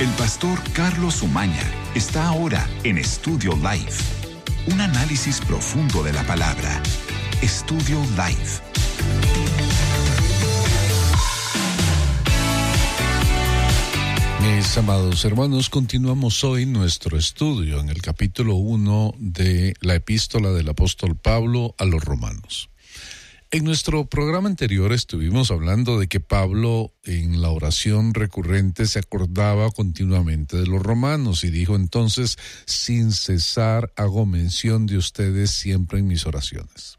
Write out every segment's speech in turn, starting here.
El pastor Carlos Umaña está ahora en Estudio Live. Un análisis profundo de la palabra. Estudio Live. Mis amados hermanos, continuamos hoy nuestro estudio en el capítulo 1 de la epístola del apóstol Pablo a los romanos. En nuestro programa anterior estuvimos hablando de que Pablo en la oración recurrente se acordaba continuamente de los romanos y dijo entonces: sin cesar hago mención de ustedes siempre en mis oraciones.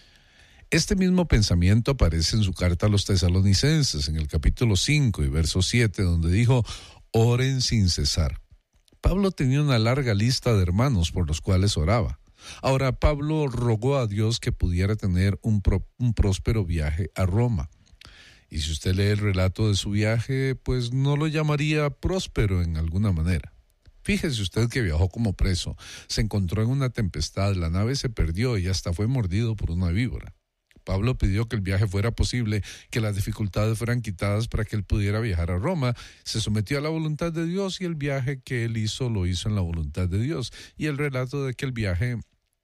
Este mismo pensamiento aparece en su carta a los tesalonicenses en el capítulo 5 y verso 7, donde dijo: oren sin cesar. Pablo tenía una larga lista de hermanos por los cuales oraba. Ahora, Pablo rogó a Dios que pudiera tener un próspero viaje a Roma. Y si usted lee el relato de su viaje, pues no lo llamaría próspero en alguna manera. Fíjese usted que viajó como preso, se encontró en una tempestad, la nave se perdió y hasta fue mordido por una víbora. Pablo pidió que el viaje fuera posible, que las dificultades fueran quitadas para que él pudiera viajar a Roma. Se sometió a la voluntad de Dios y el viaje que él hizo lo hizo en la voluntad de Dios. Y el relato de aquel viaje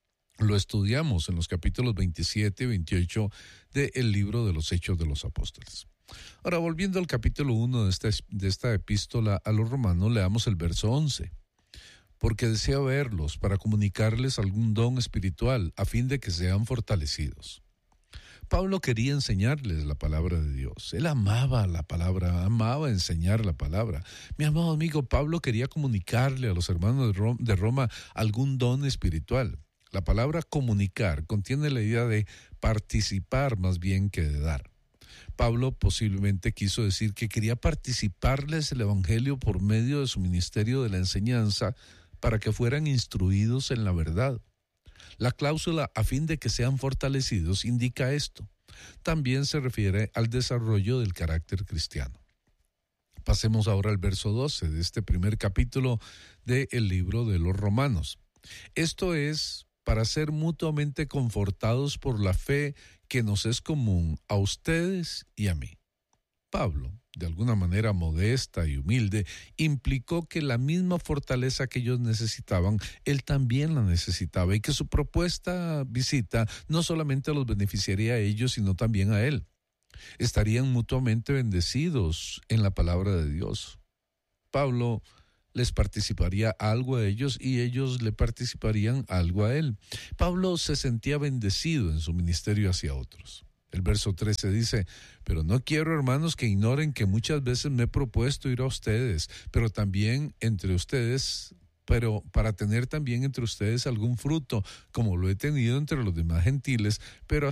lo estudiamos en los capítulos 27 y 28 del libro de los Hechos de los Apóstoles. Ahora, volviendo al capítulo 1 de esta epístola a los romanos, leamos el verso 11. Porque deseo verlos para comunicarles algún don espiritual a fin de que sean fortalecidos. Pablo quería enseñarles la palabra de Dios. Él amaba la palabra, amaba enseñar la palabra. Mi amado amigo, Pablo quería comunicarle a los hermanos de Roma algún don espiritual. La palabra comunicar contiene la idea de participar más bien que de dar. Pablo posiblemente quiso decir que quería participarles el evangelio por medio de su ministerio de la enseñanza para que fueran instruidos en la verdad. La cláusula a fin de que sean fortalecidos indica esto. También se refiere al desarrollo del carácter cristiano. Pasemos ahora al verso 12 de este primer capítulo del libro de los Romanos. Esto es para ser mutuamente confortados por la fe que nos es común a ustedes y a mí. Pablo, de alguna manera modesta y humilde, implicó que la misma fortaleza que ellos necesitaban, él también la necesitaba y que su propuesta visita no solamente los beneficiaría a ellos, sino también a él. Estarían mutuamente bendecidos en la palabra de Dios. Pablo les participaría algo a ellos y ellos le participarían algo a él. Pablo se sentía bendecido en su ministerio hacia otros. El verso 13 dice: pero no quiero, hermanos, que ignoren que muchas veces me he propuesto ir a ustedes, pero para tener también entre ustedes algún fruto, como lo he tenido entre los demás gentiles, pero